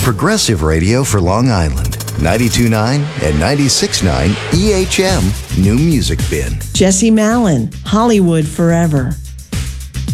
Progressive radio for Long Island. 92.9 and 96.9 EHM New Music Bin. Jesse Malin, Hollywood Forever.